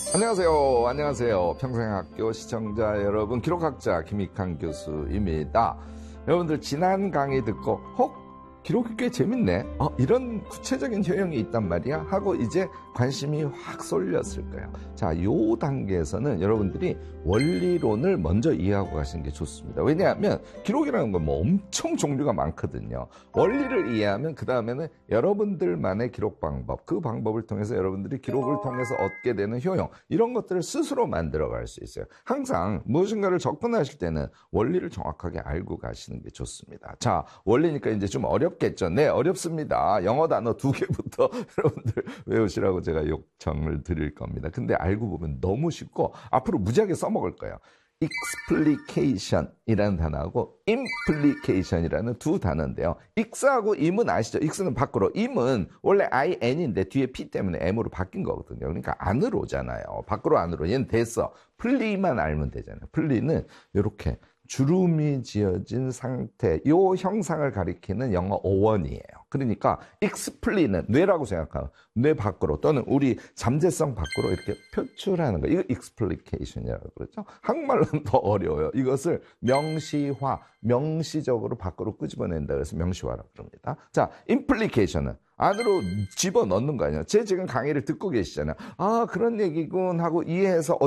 안녕하세요. 안녕하세요. 평생학교 시청자 여러분, 기록학자 김익환 교수입니다. 여러분들 지난 강의 듣고 기록이 꽤 재밌네. 이런 구체적인 효용이 있단 말이야 하고 이제 관심이 확 쏠렸을 거예요. 자, 요 단계에서는 여러분들이 원리론을 먼저 이해하고 가시는 게 좋습니다. 왜냐하면 기록이라는 건 뭐 엄청 종류가 많거든요. 원리를 이해하면 그 다음에는 여러분들만의 기록 방법, 그 방법을 통해서 여러분들이 기록을 통해서 얻게 되는 효용, 이런 것들을 스스로 만들어 갈 수 있어요. 항상 무엇인가를 접근하실 때는 원리를 정확하게 알고 가시는 게 좋습니다. 자, 원리니까 이제 좀 어렵겠죠. 네, 어렵습니다. 영어 단어 2개부터 여러분들 외우시라고 제가 요청을 드릴 겁니다. 근데 알고 보면 너무 쉽고 앞으로 무지하게 써먹을 거예요. explication이라는 단어하고 implication이라는 두 단어인데요. x하고 im은 아시죠? x는 밖으로, im은 원래 in인데 뒤에 p 때문에 m으로 바뀐 거거든요. 그러니까 안으로 오잖아요. 밖으로 안으로. 얘는 됐어. 플리만 알면 되잖아요. 플리는 이렇게 주름이 지어진 상태, 이 형상을 가리키는 영어 어원이에요. 그러니까 익스플리는 뇌라고 생각하면 뇌 밖으로 또는 우리 잠재성 밖으로 이렇게 표출하는 거, 이거 익스플리케이션이라고 그러죠. 한국말로는 더 어려워요. 이것을 명시화, 명시적으로 밖으로 끄집어낸다 그래서 명시화라고 그럽니다. 자, 임플리케이션은 안으로 집어넣는 거 아니에요. 제 지금 강의를 듣고 계시잖아요. 그런 얘기군 하고 이해해서